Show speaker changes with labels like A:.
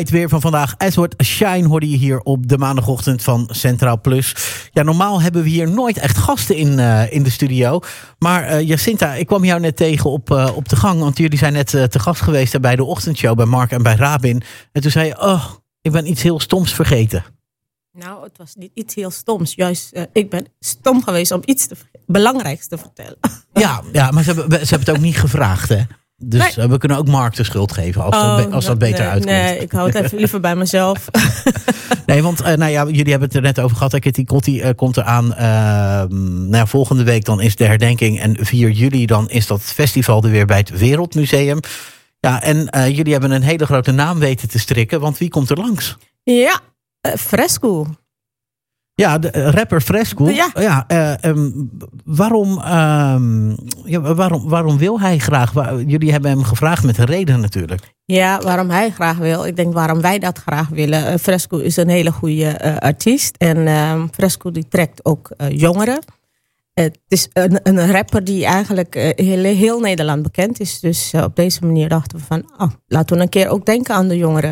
A: Het weer van vandaag. Edward Shine hoorde je hier op de maandagochtend van Centraal Plus. Ja, normaal hebben we hier nooit echt gasten in de studio. Maar Jacinta, ik kwam jou net tegen op de gang. Want jullie zijn net te gast geweest bij de ochtendshow bij Mark en bij Rabin. En toen zei je, ik ben iets heel stoms vergeten.
B: Nou, het was niet iets heel stoms. Juist, ik ben stom geweest om iets belangrijks te vertellen.
A: Ja, maar ze hebben het ook niet gevraagd, hè? Dus we kunnen ook Mark de schuld geven als dat beter uitkomt.
B: Nee, ik hou het even liever bij mezelf.
A: Nee, want jullie hebben het er net over gehad. Kitty Kotti komt eraan. Volgende week dan is de herdenking. En 4 juli dan is dat festival er weer bij het Wereldmuseum. Ja, en jullie hebben een hele grote naam weten te strikken. Want wie komt er langs?
B: Ja, Fresco.
A: Ja, de rapper Fresco.
B: Ja.
A: Waarom wil hij graag? Jullie hebben hem gevraagd met een reden natuurlijk.
B: Ja, waarom hij graag wil. Ik denk waarom wij dat graag willen. Fresco is een hele goede artiest. En Fresco die trekt ook jongeren. Het is een rapper die eigenlijk heel Nederland bekend is. Dus op deze manier dachten we van, laten we een keer ook denken aan de jongeren.